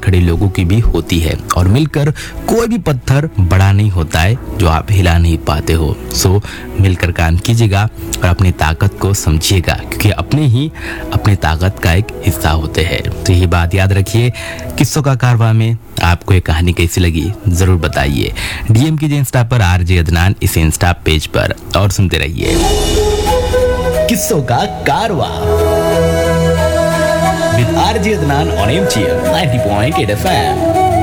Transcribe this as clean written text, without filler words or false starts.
खड़े लोगों की भी होती है, और मिलकर कोई भी पत्थर बड़ा नहीं होता है जो आप हिला नहीं पाते हो। सो मिलकर काम कीजिएगा और अपनी ताकत को समझिएगा, क्योंकि अपने ही अपनी ताकत का एक हिस्सा होते हैं। तो ये बात याद रखिए। किस्सों का कारवां में आपको ये कहानी कैसी लगी जरूर बताइए। डीएम कीजिए इंस्टा पर RJ अदनान इस इंस्टा पेज पर, और सुनते रहिए किस्सों का कारवां with RJ Adnan on MGM 90.8 FM।